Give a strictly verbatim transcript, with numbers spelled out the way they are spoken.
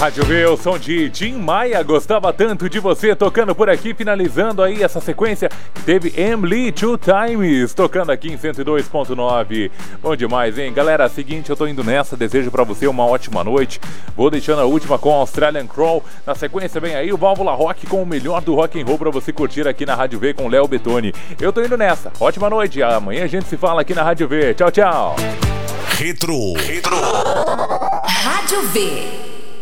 Rádio V, o som de Tim Maia, gostava tanto de você, tocando por aqui, finalizando aí essa sequência que teve Emily Two Times, tocando aqui em cento e dois ponto nove. Bom demais, hein? Galera, seguinte, eu tô indo nessa, desejo pra você uma ótima noite. Vou deixando a última com Australian Crawl. Na sequência vem aí o Válvula Rock com o melhor do rock and roll pra você curtir aqui na Rádio V com Léo Bettoni. Eu tô indo nessa, ótima noite, amanhã a gente se fala aqui na Rádio V. Tchau, tchau. Retro. Retro. Rádio V.